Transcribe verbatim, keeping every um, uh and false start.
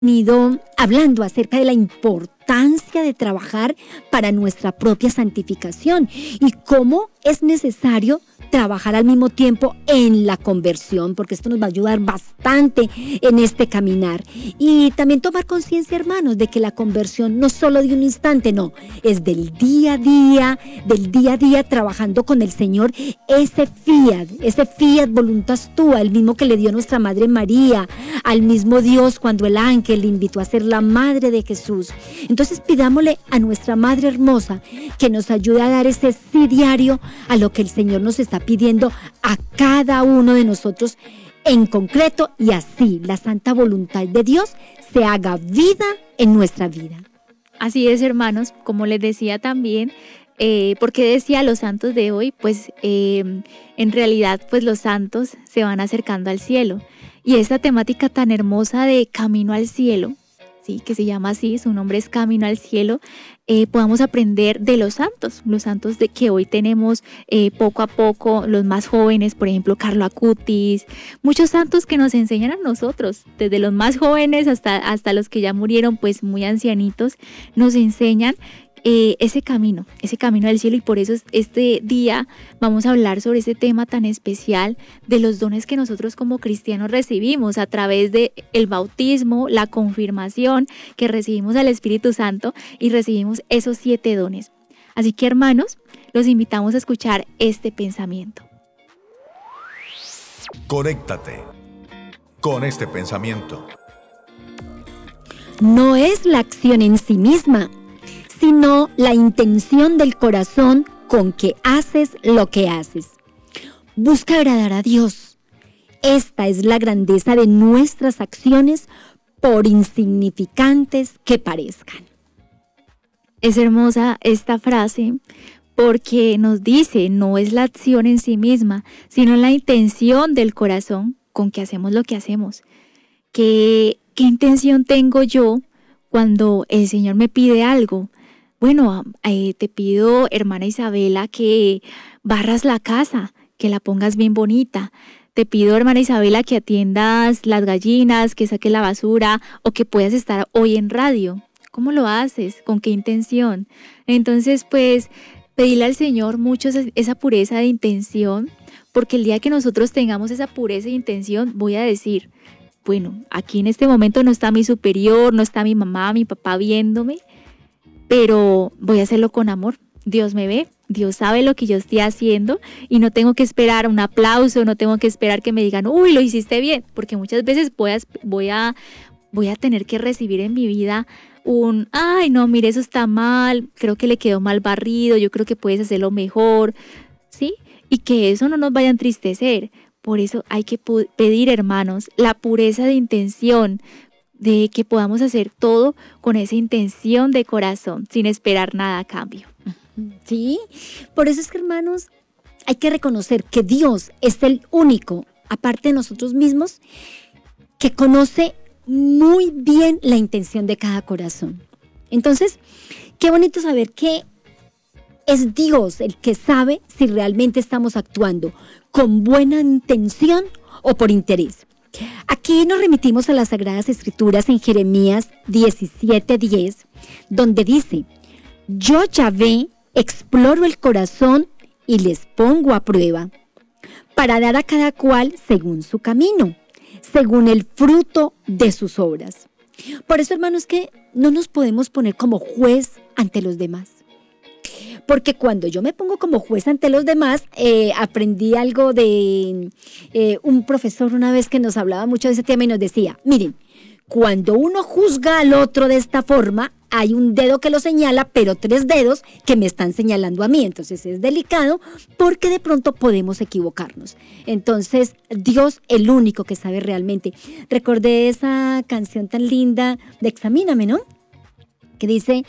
venido hablando acerca de la importancia de trabajar para nuestra propia santificación y cómo es necesario trabajar al mismo tiempo en la conversión, porque esto nos va a ayudar bastante en este caminar. Y también tomar conciencia, hermanos, de que la conversión no es solo de un instante, no, es del día a día, del día a día trabajando con el Señor, ese fiat, ese fiat voluntas tua, el mismo que le dio nuestra Madre María, al mismo Dios cuando el ángel le invitó a ser la Madre de Jesús. Entonces pidámosle a nuestra Madre hermosa que nos ayude a dar ese sí diario a lo que el Señor nos está pidiendo a cada uno de nosotros en concreto, y así la santa voluntad de Dios se haga vida en nuestra vida. Así es, hermanos, como les decía también, eh, porque decía los santos de hoy, pues eh, en realidad pues los santos se van acercando al cielo, y esta temática tan hermosa de camino al cielo, sí, que se llama así, su nombre es Camino al Cielo, eh, podamos aprender de los santos, los santos de que hoy tenemos eh, poco a poco, los más jóvenes, por ejemplo, Carlo Acutis, muchos santos que nos enseñan a nosotros, desde los más jóvenes hasta, hasta los que ya murieron, pues muy ancianitos, nos enseñan Eh, ese camino, ese camino del cielo, y por eso este día vamos a hablar sobre ese tema tan especial de los dones que nosotros como cristianos recibimos a través de el bautismo, la confirmación, que recibimos al Espíritu Santo y recibimos esos siete dones. Así que, hermanos, los invitamos a escuchar este pensamiento. Conéctate con este pensamiento. No es la acción en sí misma, sino la intención del corazón con que haces lo que haces. Busca agradar a Dios. Esta es la grandeza de nuestras acciones, por insignificantes que parezcan. Es hermosa esta frase porque nos dice, no es la acción en sí misma, sino la intención del corazón con que hacemos lo que hacemos. ¿Qué, qué intención tengo yo cuando el Señor me pide algo? Bueno, eh, te pido, hermana Isabela, que barras la casa, que la pongas bien bonita. Te pido, hermana Isabela, que atiendas las gallinas, que saques la basura o que puedas estar hoy en radio. ¿Cómo lo haces? ¿Con qué intención? Entonces, pues, pedirle al Señor mucho esa, esa pureza de intención, porque el día que nosotros tengamos esa pureza de intención, voy a decir, bueno, aquí en este momento no está mi superior, no está mi mamá, mi papá viéndome, pero voy a hacerlo con amor. Dios me ve, Dios sabe lo que yo estoy haciendo y no tengo que esperar un aplauso, no tengo que esperar que me digan, uy, lo hiciste bien, porque muchas veces voy a, voy a, voy a tener que recibir en mi vida un, ay, no, mire, eso está mal, creo que le quedó mal barrido, yo creo que puedes hacerlo mejor, ¿sí? Y que eso no nos vaya a entristecer. Por eso hay que pu- pedir, hermanos, la pureza de intención, de que podamos hacer todo con esa intención de corazón, sin esperar nada a cambio. Sí, por eso es que, hermanos, hay que reconocer que Dios es el único, aparte de nosotros mismos, que conoce muy bien la intención de cada corazón. Entonces, qué bonito saber que es Dios el que sabe si realmente estamos actuando con buena intención o por interés. Aquí nos remitimos a las Sagradas Escrituras en Jeremías diecisiete diez, donde dice, yo Yahvé exploro el corazón y les pongo a prueba, para dar a cada cual según su camino, según el fruto de sus obras. Por eso, hermanos, que no nos podemos poner como juez ante los demás. Porque cuando yo me pongo como juez ante los demás, eh, aprendí algo de eh, un profesor una vez que nos hablaba mucho de ese tema y nos decía, miren, cuando uno juzga al otro de esta forma, hay un dedo que lo señala, pero tres dedos que me están señalando a mí. Entonces es delicado porque de pronto podemos equivocarnos. Entonces, Dios, el único que sabe realmente. Recordé esa canción tan linda de Examíname, ¿no? Que dice,